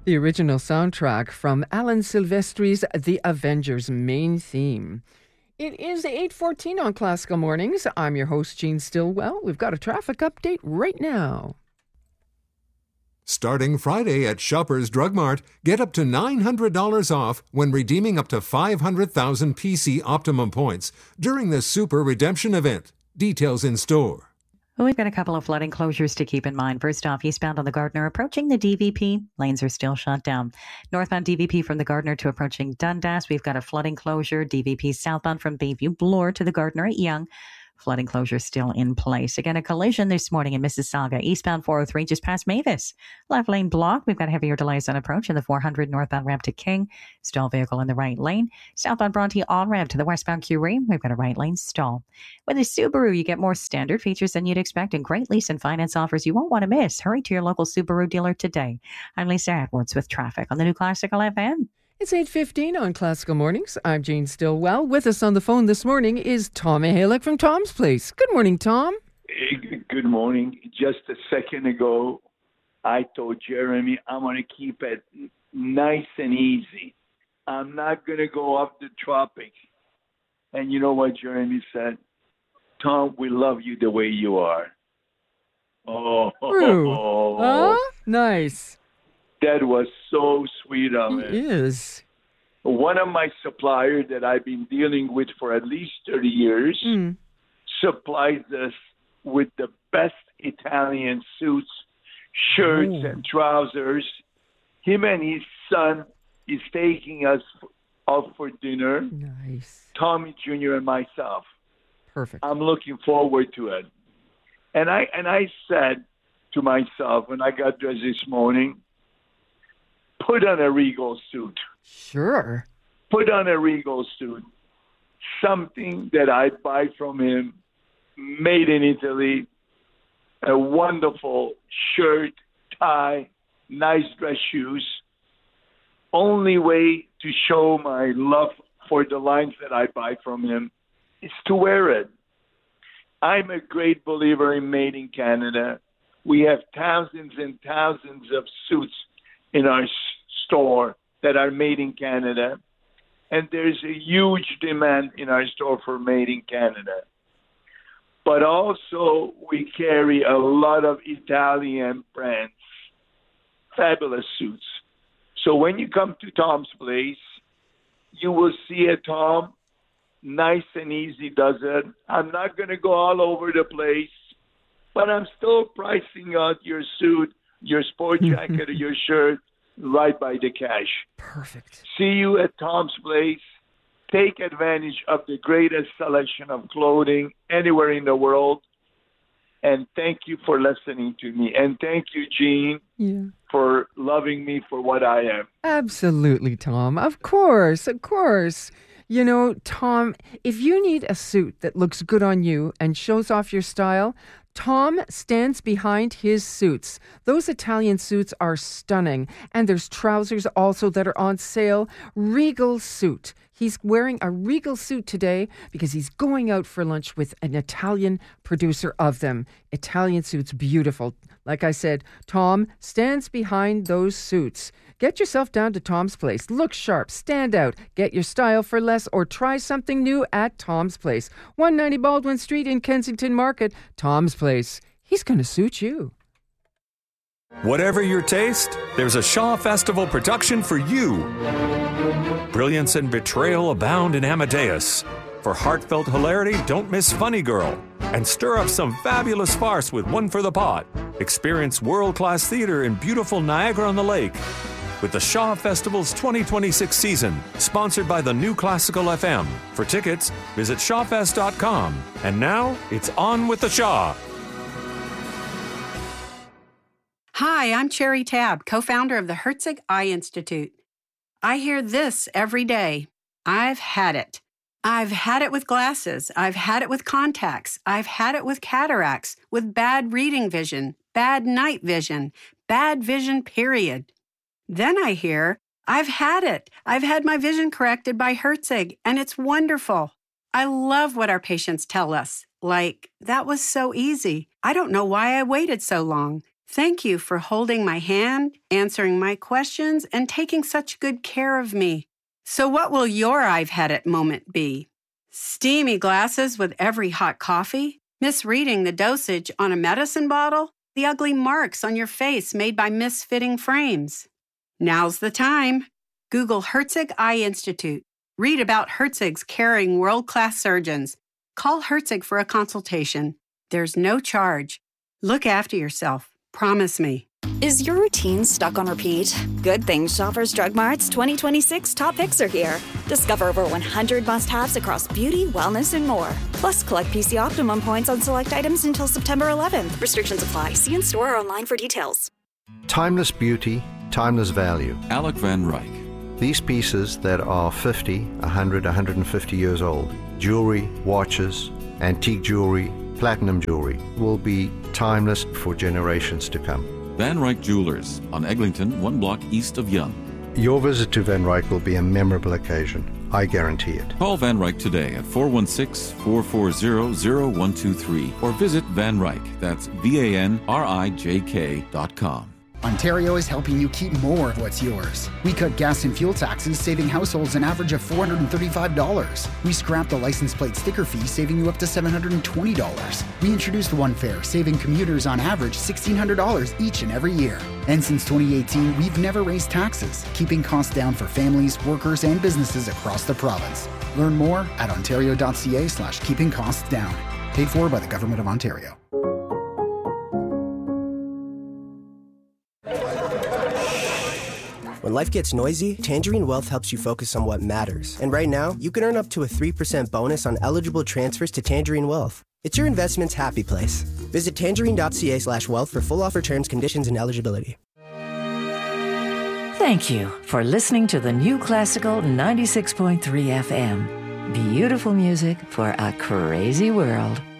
The original soundtrack from Alan Silvestri's The Avengers main theme. It is 8:14 on Classical Mornings. I'm your host, Gene Stillwell. We've got a traffic update right now. Starting Friday at Shoppers Drug Mart, get up to $900 off when redeeming up to 500,000 PC Optimum points during the Super Redemption event. Details in store. Well, we've got a couple of flooding closures to keep in mind. First off, eastbound on the Gardner approaching the DVP. Lanes are still shut down. Northbound DVP from the Gardner to approaching Dundas. We've got a flooding closure. DVP southbound from Bayview Bloor to the Gardner at Young. Flooding closure still in place. Again, a collision this morning in Mississauga. Eastbound 403 just past Mavis. Left lane blocked. We've got heavier delays on approach in the 400 northbound ramp to King. Stall vehicle in the right lane. Southbound Bronte on-ramp to the westbound Curie. We've got a right lane stall. With a Subaru, you get more standard features than you'd expect and great lease and finance offers you won't want to miss. Hurry to your local Subaru dealer today. I'm Lisa Edwards with traffic on the new Classical FM. It's 8:15 on Classical Mornings. I'm Jane Stillwell. With us on the phone this morning is Tom Mahalik from Tom's Place. Good morning, Tom. Hey, good morning. Just a second ago, I told Jeremy I'm going to keep it nice and easy. I'm not going to go up the tropic. And you know what Jeremy said? Tom, we love you the way you are. Oh, nice. That was so sweet of It him. is. One of my suppliers that I've been dealing with for at least 30 years supplies us with the best Italian suits, shirts, and trousers. Him and his son is taking us out for dinner. Nice. Tommy Jr. and myself. Perfect. I'm looking forward to it. And I said to myself when I got dressed this morning, put on a Regal suit. Sure. Put on a Regal suit. Something that I buy from him, made in Italy, a wonderful shirt, tie, nice dress shoes. Only way to show my love for the lines that I buy from him is to wear it. I'm a great believer in Made in Canada. We have thousands and thousands of suits in our store that are made in Canada. And there's a huge demand in our store for Made in Canada. But also we carry a lot of Italian brands, fabulous suits. So when you come to Tom's Place, you will see a Tom, nice and easy does it. I'm not going to go all over the place, but I'm still pricing out your suit, your sport jacket, or your shirt right by the cash. Perfect. See you at Tom's Place. Take advantage of the greatest selection of clothing anywhere in the world. And thank you for listening to me. And thank you, Gene, for loving me for what I am. Absolutely, Tom. Of course, of course. You know, Tom, if you need a suit that looks good on you and shows off your style, Tom stands behind his suits. Those Italian suits are stunning. And there's trousers also that are on sale. Regal suit. He's wearing a Regal suit today because he's going out for lunch with an Italian producer of them. Italian suits, beautiful. Like I said, Tom stands behind those suits. Get yourself down to Tom's Place. Look sharp, stand out, get your style for less, or try something new at Tom's Place. 190 Baldwin Street in Kensington Market. Tom's Place. He's going to suit you. Whatever your taste, there's a Shaw Festival production for you. Brilliance and betrayal abound in Amadeus. For heartfelt hilarity, don't miss Funny Girl. And stir up some fabulous farce with One for the Pot. Experience world-class theater in beautiful Niagara-on-the-Lake. With the Shaw Festival's 2026 season, sponsored by the new Classical FM. For tickets, visit shawfest.com. And now, it's on with the Shaw. Hi, I'm Cherry Tabb, co-founder of the Herzig Eye Institute. I hear this every day. I've had it. I've had it with glasses. I've had it with contacts. I've had it with cataracts, with bad reading vision, bad night vision, bad vision, period. Then I hear, I've had it. I've had my vision corrected by Herzig, and it's wonderful. I love what our patients tell us. Like, that was so easy. I don't know why I waited so long. Thank you for holding my hand, answering my questions, and taking such good care of me. So what will your I've had it moment be? Steamy glasses with every hot coffee? Misreading the dosage on a medicine bottle? The ugly marks on your face made by misfitting frames? Now's the time. Google Herzig Eye Institute. Read about Herzig's caring world-class surgeons. Call Herzig for a consultation. There's no charge. Look after yourself. Promise me. Is your routine stuck on repeat? Good thing Shoppers Drug Mart's 2026 top picks are here. Discover over 100 must-haves across beauty, wellness, and more. Plus, collect PC Optimum points on select items until September 11th. Restrictions apply. See in-store or online for details. Timeless beauty, timeless value. Alec Van Ryk. These pieces that are 50, 100, 150 years old, jewelry, watches, antique jewelry, platinum jewelry, will be timeless for generations to come. Van Ryk Jewelers on Eglinton, 1 block east of Yonge. Your visit to Van Ryk will be a memorable occasion. I guarantee it. Call Van Ryk today at 416-440-0123 or visit Van Ryk. That's VANRIJK.com. Ontario is helping you keep more of what's yours. We cut gas and fuel taxes, saving households an average of $435. We scrapped the license plate sticker fee, saving you up to $720. We introduced One Fare, saving commuters on average $1,600 each and every year. And since 2018, we've never raised taxes, keeping costs down for families, workers, and businesses across the province. Learn more at ontario.ca/keeping costs down. Paid for by the Government of Ontario. When life gets noisy, Tangerine Wealth helps you focus on what matters. And right now, you can earn up to a 3% bonus on eligible transfers to Tangerine Wealth. It's your investment's happy place. Visit tangerine.ca/wealth for full offer terms, conditions, and eligibility. Thank you for listening to the New Classical 96.3 FM. Beautiful music for a crazy world.